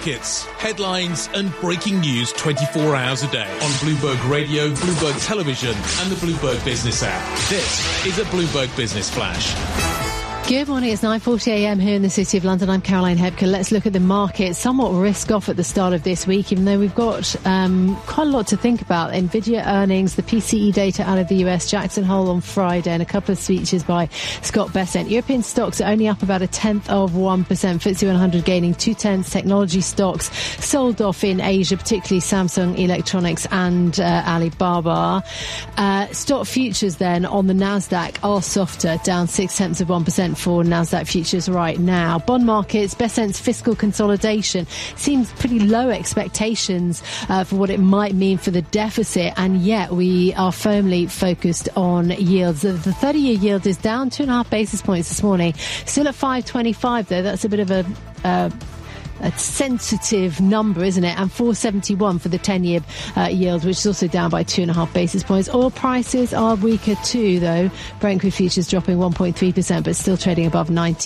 markets, headlines and breaking news 24 hours a day on Bloomberg Radio, Bloomberg Television and the Bloomberg Business app. This is a Bloomberg Business Flash. Good morning, it's 9:40am here in the City of London. I'm Caroline Hebker. Let's look at the market. Somewhat risk-off at the start of this week, even though we've got quite a lot to think about. NVIDIA earnings, the PCE data out of the US, Jackson Hole on Friday, and a couple of speeches by Scott Bessent. European stocks are only up about 1/10%. FTSE 100 gaining 0.2. Technology stocks sold off in Asia, particularly Samsung Electronics and Alibaba. Stock futures then on the Nasdaq are softer, down 0.6% for Nasdaq futures right now. Bond markets, Bessent's fiscal consolidation seems pretty low expectations for what it might mean for the deficit, and yet we are firmly focused on yields. The 30-year yield is down 2.5 basis points this morning, still at 5.25 though. That's a bit of a sensitive number, isn't it? And 4.71 for the 10-year yield, which is also down by 2.5 basis points. Oil prices are weaker too, though. Brent crude futures dropping 1.3%, but still trading above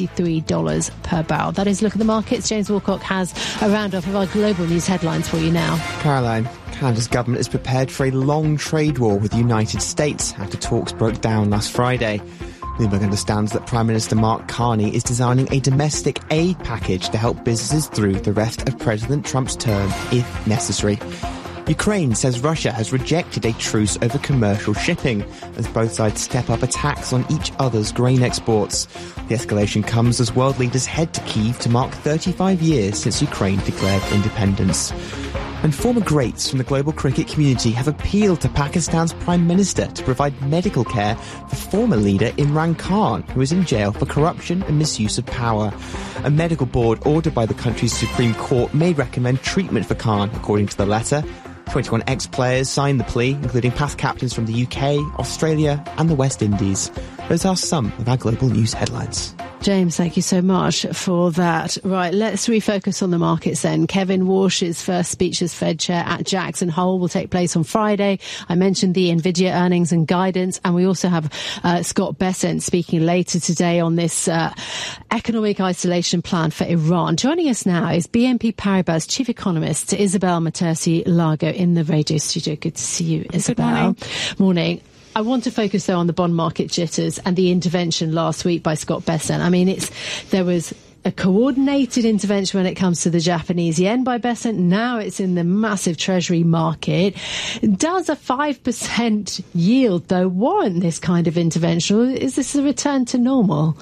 $93 per barrel. That is Look at the Markets. James Wilcock has a roundup of our global news headlines for you now. Caroline, Canada's government is prepared for a long trade war with the United States after talks broke down last Friday. Bloomberg understands that Prime Minister Mark Carney is designing a domestic aid package to help businesses through the rest of President Trump's term, if necessary. Ukraine says Russia has rejected a truce over commercial shipping as both sides step up attacks on each other's grain exports. The escalation comes as world leaders head to Kyiv to mark 35 years since Ukraine declared independence. And former greats from the global cricket community have appealed to Pakistan's Prime Minister to provide medical care for former leader Imran Khan, who is in jail for corruption and misuse of power. A medical board ordered by the country's Supreme Court may recommend treatment for Khan, according to the letter. 21 ex-players signed the plea, including past captains from the UK, Australia and the West Indies. Those are some of our global news headlines. James, thank you so much for that. Right, let's refocus on the markets then. Kevin Warsh's first speech as Fed chair at Jackson Hole will take place on Friday. I mentioned the NVIDIA earnings and guidance, and we also have Scott Bessent speaking later today on this economic isolation plan for Iran. Joining us now is BNP Paribas chief economist Isabel Matersi-Lago in the radio studio. Good to see you, Isabel. Good morning. Morning. I want to focus, though, on the bond market jitters and the intervention last week by Scott Bessent. I mean, there was a coordinated intervention when it comes to the Japanese yen by Bessent. Now it's in the massive treasury market. Does a 5% yield, though, warrant this kind of intervention? Or is this a return to normal?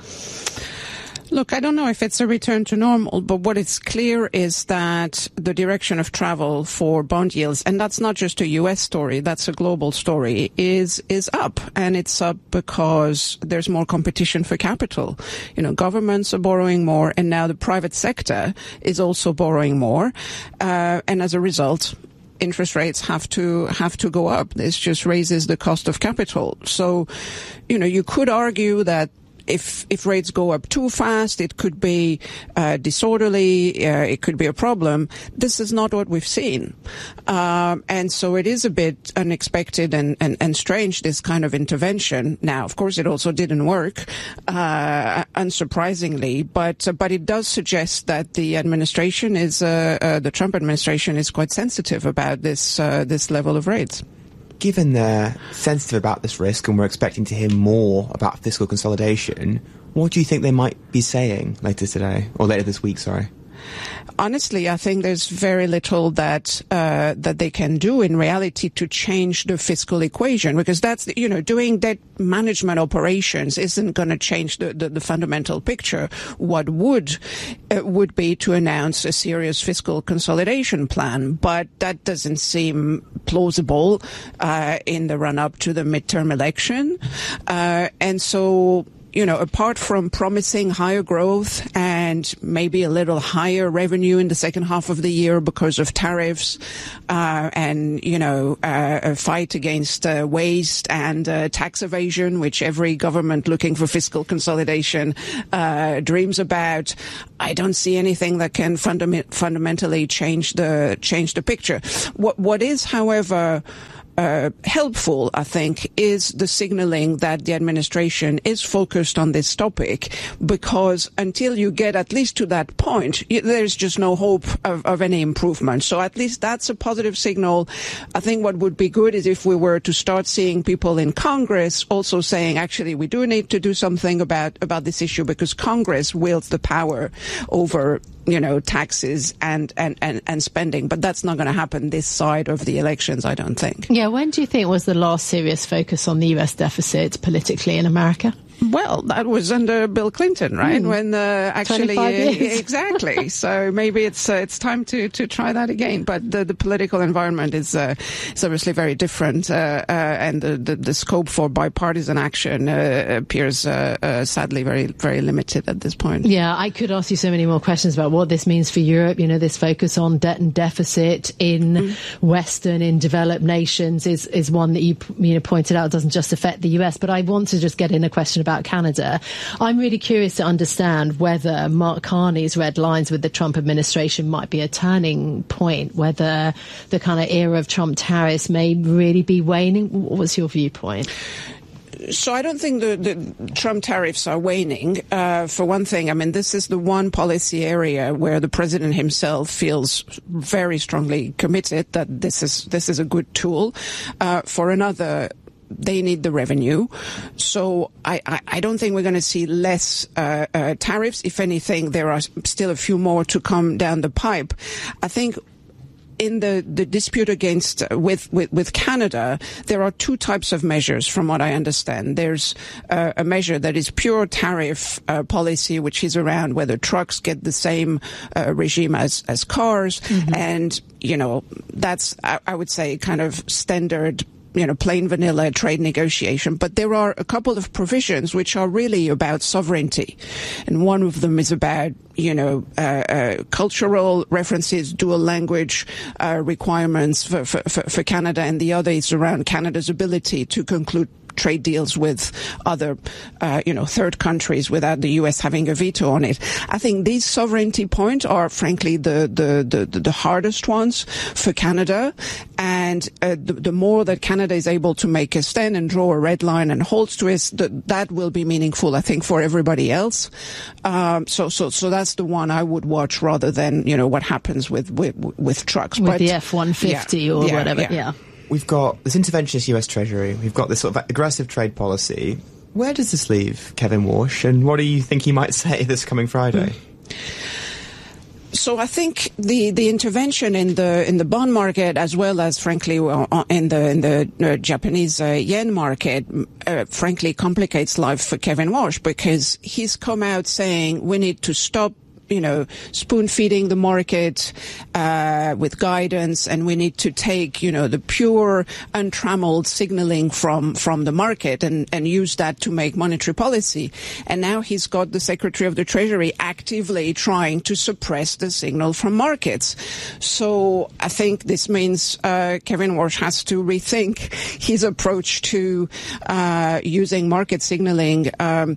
Look, I don't know if it's a return to normal, but what is clear is that the direction of travel for bond yields, and that's not just a U.S. story, that's a global story, is up. And it's up because there's more competition for capital. You know, governments are borrowing more, and now the private sector is also borrowing more. And as a result, interest rates have to go up. This just raises the cost of capital. So, you know, you could argue that if rates go up too fast, it could be disorderly, it could be a problem. This is not what we've seen. And so it is a bit unexpected and strange, this kind of intervention. Now, of course, it also didn't work, unsurprisingly, but it does suggest that the administration the Trump administration is quite sensitive about this level of rates. Given they're sensitive about this risk and we're expecting to hear more about fiscal consolidation, what do you think they might be saying later today, or later this week, sorry? Honestly, I think there's very little that they can do in reality to change the fiscal equation, because that's, you know, doing debt management operations isn't going to change the fundamental picture. What would be to announce a serious fiscal consolidation plan, but that doesn't seem plausible in the run-up to the midterm election. And so, you know, apart from promising higher growth and maybe a little higher revenue in the second half of the year because of tariffs, and, you know, a fight against waste and tax evasion, which every government looking for fiscal consolidation dreams about, I don't see anything that can fundamentally change the picture. What is, however, helpful, I think, is the signaling that the administration is focused on this topic, because until you get at least to that point, there's just no hope of any improvement. So at least that's a positive signal. I think what would be good is if we were to start seeing people in Congress also saying, actually, we do need to do something about this issue, because Congress wields the power over taxes and spending. But that's not going to happen this side of the elections, I don't think. Yeah, when do you think was the last serious focus on the US deficit politically in America? Well, that was under Bill Clinton, right? When actually, 25 years. Exactly. So maybe it's time to try that again. But the political environment is obviously very different, and the scope for bipartisan action appears sadly very, very limited at this point. Yeah, I could ask you so many more questions about what this means for Europe. This focus on debt and deficit in in developed nations is one that you pointed out doesn't just affect the US. But I want to just get in a question about Canada. I'm really curious to understand whether Mark Carney's red lines with the Trump administration might be a turning point, whether the kind of era of Trump tariffs may really be waning. What was your viewpoint? So I don't think the Trump tariffs are waning. For one thing, I mean, this is the one policy area where the president himself feels very strongly committed that this is a good tool. For another, they need the revenue. So I don't think we're going to see less tariffs. If anything, there are still a few more to come down the pipe. I think in the dispute with Canada, there are two types of measures, from what I understand. There's a measure that is pure tariff policy, which is around whether trucks get the same regime as cars. And, that's, I would say, kind of standard plain vanilla trade negotiation. But there are a couple of provisions which are really about sovereignty. And one of them is about, cultural references, dual language requirements for Canada. And the other is around Canada's ability to conclude trade deals with other, third countries without the U.S. having a veto on it. I think these sovereignty points are, frankly, the hardest ones for Canada. And the more that Canada is able to make a stand and draw a red line and holds to it, that will be meaningful, I think, for everybody else. So that's the one I would watch rather than, what happens with trucks. With the F-150 or whatever. Yeah. We've got this interventionist US Treasury. We've got this sort of aggressive trade policy. Where does this leave Kevin Walsh, and what do you think he might say this coming Friday? So I think the intervention in the bond market, as well as, frankly, in the Japanese yen market, frankly complicates life for Kevin Walsh, because he's come out saying we need to stop spoon-feeding the market with guidance, and we need to take, the pure, untrammeled signaling from the market and use that to make monetary policy. And now he's got the Secretary of the Treasury actively trying to suppress the signal from markets. So I think this means Kevin Walsh has to rethink his approach to using market signaling.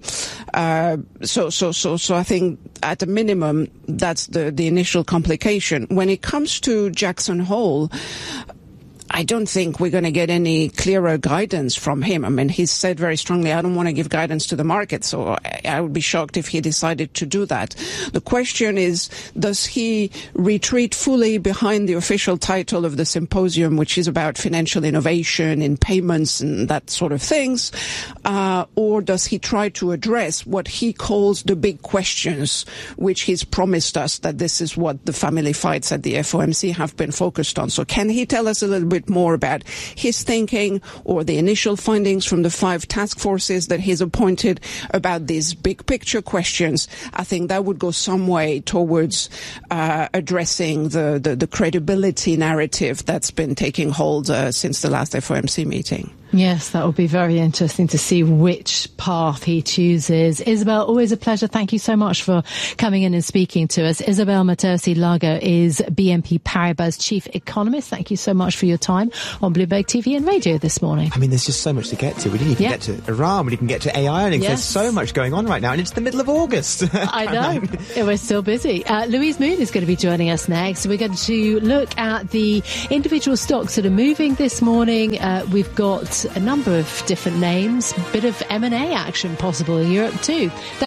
So I think at a minimum, that's the initial complication. When it comes to Jackson Hole, I don't think we're going to get any clearer guidance from him. I mean, he's said very strongly, I don't want to give guidance to the market, so I would be shocked if he decided to do that. The question is, does he retreat fully behind the official title of the symposium, which is about financial innovation in payments and that sort of things, or does he try to address what he calls the big questions, which he's promised us that this is what the family fights at the FOMC have been focused on? So can he tell us a little bit more about his thinking or the initial findings from the 5 task forces that he's appointed about these big picture questions? I think that would go some way towards addressing the credibility narrative that's been taking hold since the last FOMC meeting. Yes, that will be very interesting to see which path he chooses. Isabel, always a pleasure. Thank you so much for coming in and speaking to us. Isabel Matosi Lago is BNP Paribas Chief Economist. Thank you so much for your time. time on Bloomberg TV and radio this morning. I mean, there's just so much to get to. We didn't even get to Iran. We didn't get to AI earnings. Yes. There's so much going on right now, and it's the middle of August. I know. We're still busy. Louise Moon is going to be joining us next. We're going to look at the individual stocks that are moving this morning. We've got a number of different names, bit of M&A action possible in Europe too. That's